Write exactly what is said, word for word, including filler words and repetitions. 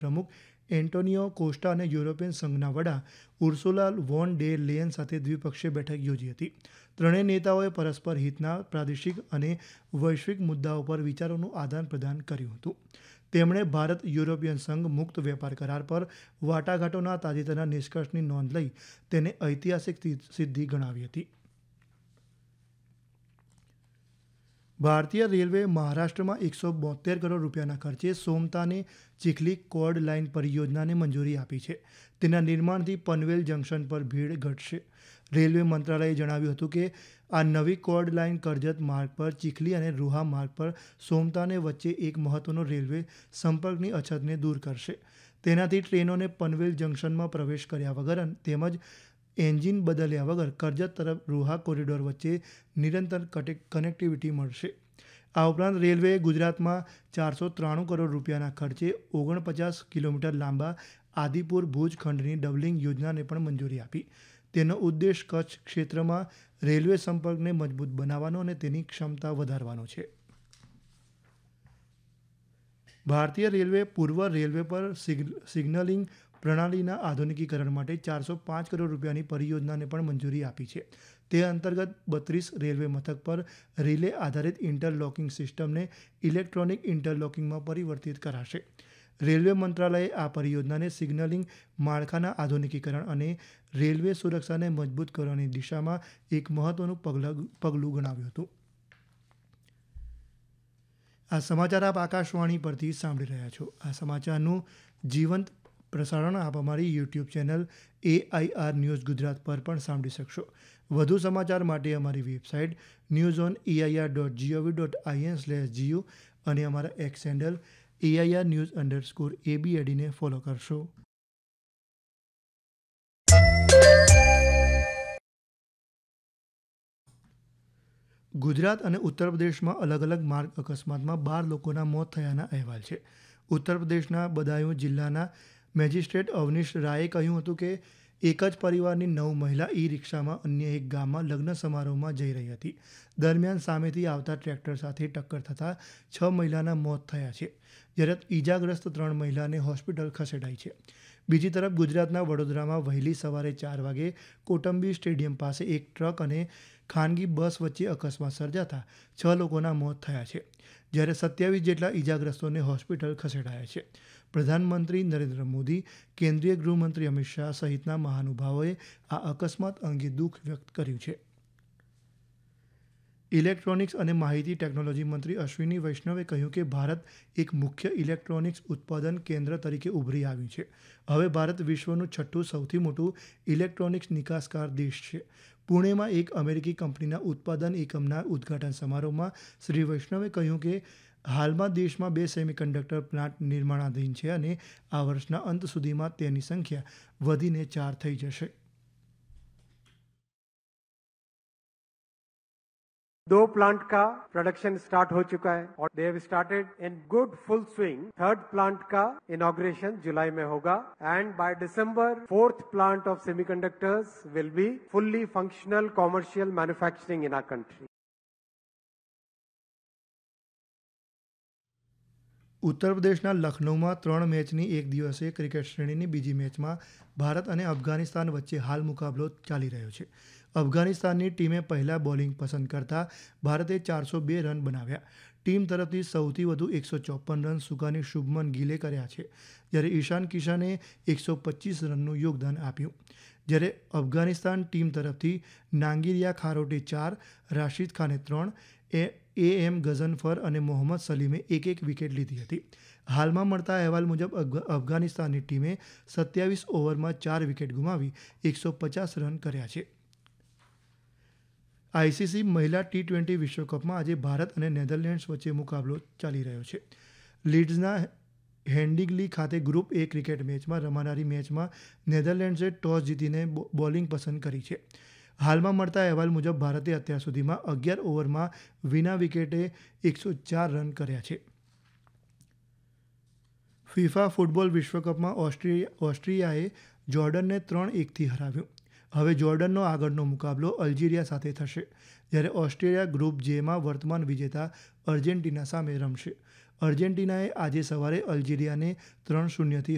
પ્રમુખ Antonio Costa અને European સંઘના વડા ઉર્સુલા વોન ડે લેયન સાથે દ્વિપક્ષીય બેઠક યોજી હતી. ત્રણેય નેતાઓએ પરસ્પર હિતના પ્રાદેશિક અને વૈશ્વિક મુદ્દાઓ પર વિચારોનું આદાન પ્રદાન કર્યું હતું. તેમણે ભારત યુરોપિયન સંઘ મુક્ત વેપાર કરાર પર વાટાઘાટોના તાજેતરના નિષ્કર્ષની નોંધ લઈ તેને ઐતિહાસિક સિદ્ધિ ગણાવી હતી. ભારતીય રેલવે મહારાષ્ટ્રમાં એકસો બોતેર કરોડ રૂપિયાના ખર્ચે સોમતાને ચીખલી કોર્ડ લાઇન પરિયોજનાને મંજૂરી આપી છે. તેના નિર્માણથી પનવેલ જંકશન પર ભીડ ઘટશે. રેલવે મંત્રાલયે જણાવ્યું હતું કે આ નવી કોર્ડ લાઇન કરજત માર્ગ પર ચીખલી અને રૂહા માર્ગ પર સોમતાને વચ્ચે એક મહત્વનો રેલવે સંપર્કની અછતને દૂર કરશે. તેનાથી ટ્રેનોને પનવેલ જંકશનમાં પ્રવેશ કર્યા વગર તેમજ એન્જિન બદલ્યા વગર કરજત તરફ રૂહા કોરિડોર વચ્ચે નિરંતર કનેક્ટિવિટી મળશે. આ ઉપરાંત રેલવેએ ગુજરાતમાં ચારસો ત્રાણું કરોડ રૂપિયાના ખર્ચે ઓગણપચાસ કિલોમીટર લાંબા આદિપુર ભુજ ખંડની ડબલિંગ યોજનાને પણ મંજૂરી આપી. તેનો ઉદ્દેશ કચ્છ ક્ષેત્રમાં રેલવે સંપર્કને મજબૂત બનાવવાનો અને તેની ક્ષમતા વધારવાનો છે. ભારતીય રેલવે પૂર્વ રેલવે પર સિગ્નલિંગ પ્રણાલીના આધુનિકીકરણ માટે ચારસો પાંચ કરોડ રૂપિયાની પરિયોજનાને પણ મંજૂરી આપી છે. તે અંતર્ગત બત્રીસ રેલવે મથક પર રિલે આધારિત ઇન્ટરલોકિંગ સિસ્ટમને ઇલેક્ટ્રોનિક ઇન્ટરલોકિંગમાં પરિવર્તિત કરાશે. રેલવે મંત્રાલયે આ પરિયોજનાને સિગ્નલિંગ માળખાના આધુનિકીકરણ અને રેલવે સુરક્ષાને મજબૂત કરવાની દિશામાં એક મહત્વનું પગલું પગલું ગણાવ્યું હતું. આ સમાચાર આપ આકાશવાણી પરથી સાંભળી રહ્યા છો. આ સમાચારનું જીવંત પ્રસારણ આપ અમારી YouTube channel A I R news Gujarat પર પણ સાંભળી શકશો. વધુ સમાચાર માટે અમારી website news on AIR dot GOV dot IN slash GU અને અમારા x handle AIR news underscore એબીએડીને follow કરશો. ગુજરાત અને ઉત્તર પ્રદેશમાં અલગ અલગ માર્ગ અકસ્માતમાં બાર લોકોના મોત થયાના અહેવાલ છે. ઉત્તર પ્રદેશના બદાયું જિલ્લાના મેજિસ્ટ્રેટ અવનીશ રાયે કહ્યું હતું કે એક જ પરિવારની નવ મહિલા ઈ રિક્ષામાં અન્ય એક ગામમાં લગ્ન સમારોહમાં જઈ રહી હતી. દરમિયાન સામેથી આવતા ટ્રેક્ટર સાથે ટક્કર થતાં છ મહિલાના મોત થયા છે, જ્યારે ઈજાગ્રસ્ત ત્રણ મહિલાને હોસ્પિટલ ખસેડાઈ છે. બીજી તરફ ગુજરાતના વડોદરામાં વહેલી સવારે ચાર વાગે કોટંબી સ્ટેડિયમ પાસે એક ટ્રક અને ખાનગી બસ વચ્ચે અકસ્માત સર્જાતા છ લોકોના મોત થયા છે, જ્યારે સત્યાવીસ જેટલા ઈજાગ્રસ્તોને હોસ્પિટલ ખસેડાયા છે. પ્રધાનમંત્રી નરેન્દ્ર મોદી, કેન્દ્રીય ગૃહમંત્રી અમિત શાહ સહિતના મહાનુભાવોએ આ અકસ્માત અંગે દુઃખ વ્યક્ત કર્યું છે. ઇલેક્ટ્રોનિક્સ અને માહિતી ટેકનોલોજી મંત્રી અશ્વિની વૈષ્ણવે કહ્યું કે ભારત એક મુખ્ય ઇલેક્ટ્રોનિક્સ ઉત્પાદન કેન્દ્ર તરીકે ઉભરી આવ્યું છે. હવે ભારત વિશ્વનું છઠ્ઠું સૌથી મોટું ઇલેક્ટ્રોનિક્સ નિકાસકાર દેશ છે. પુણેમાં એક અમેરિકી કંપનીના ઉત્પાદન એકમના ઉદ્ઘાટન સમારોહમાં શ્રી વૈષ્ણવે કહ્યું કે હાલમાં દેશમાં બે સેમિકન્ડક્ટર પ્લાન્ટ નિર્માણાધીન છે અને આ વર્ષના અંત સુધીમાં તેની સંખ્યા વધીને ચાર થઈ જશે. दो प्लांट का प्रोडक्शन स्टार्ट हो चुका है और they have started in good full swing. Third plant का इनॉग्रेशन जुलाई में होगा and by December fourth plant of semiconductors will be fully functional commercial manufacturing in our country. ઉત્તર પ્રદેશના લખનૌમાં ત્રણ મેચની એક દિવસીય ક્રિકેટ શ્રેણીની બીજી મેચમાં ભારત અને અફઘાનિસ્તાન વચ્ચે હાલ મુકાબલો ચાલી રહ્યો છે. અફઘાનિસ્તાનની ટીમે પહેલા બોલિંગ પસંદ કરતા ભારતે ચારસો બે રન બનાવ્યા. ટીમ તરફથી સૌથી વધુ એકસો ચોપન રન સુકાની શુભમન ગિલે કર્યા છે, જ્યારે ઈશાન કિશને એકસો પચીસ રનનું યોગદાન આપ્યું. જ્યારે અફઘાનિસ્તાન ટીમ તરફથી નાંગિરિયા ખારોટે ચાર, રાશિદ ખાને ત્રણ, એ એ એમ ગઝનફર અને મોહમ્મદ સલીમે એક એક વિકેટ લીધી હતી. હાલમાં મળતા અહેવાલ મુજબ અફઘાનિસ્તાનની ટીમે સત્યાવીસ ઓવરમાં ચાર વિકેટ ગુમાવી એકસો પચાસ રન કર્યા છે. આઈસીસી મહિલા ટી ટ્વેન્ટી વિશ્વકપમાં આજે ભારત અને નેધરલેન્ડ્સ વચ્ચે મુકાબલો ચાલી રહ્યો છે. લીડ્સના હેન્ડિગ્લી ખાતે ગ્રુપ એ ક્રિકેટ મેચમાં રમાનારી મેચમાં નેધરલેન્ડ્સે ટોસ જીતીને બોલિંગ પસંદ કરી છે. હાલમાં મળતા અહેવાલ મુજબ ભારતે અત્યાર સુધીમાં અગિયાર ઓવરમાં વિના વિકેટે એકસો ચાર રન કર્યા છે. ફિફા ફૂટબોલ વિશ્વકપમાં ઓસ્ટ્રેલિયા ઓસ્ટ્રિયાએ જોર્ડનને ત્રણ એકથી હરાવ્યું. હવે જોર્ડનનો આગળનો મુકાબલો અલ્જિરિયા સાથે થશે, જ્યારે ઓસ્ટ્રેલિયા ગ્રુપ જેમાં વર્તમાન વિજેતા અર્જેન્ટિના સામે રમશે. અર્જેન્ટિનાએ આજે સવારે અલ્જિરિયાને ત્રણ શૂન્યથી